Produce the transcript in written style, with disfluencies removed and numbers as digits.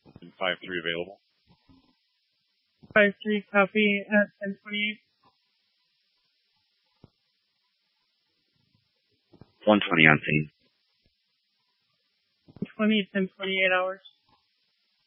And 5-3 available. 5-3 copy at 10:28. 120 on scene. 20, 10:28 hours.